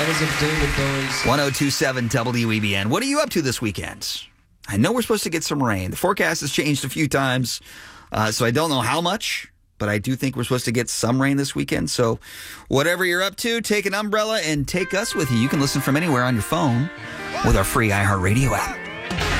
Letters of David Bowie's. 1027 WEBN. What are you up to this weekend? I know we're supposed to get some rain. The forecast has changed a few times, so I don't know how much, but I do think we're supposed to get some rain this weekend. So whatever you're up to, take an umbrella and take us with you. You can listen from anywhere on your phone with our free iHeartRadio app.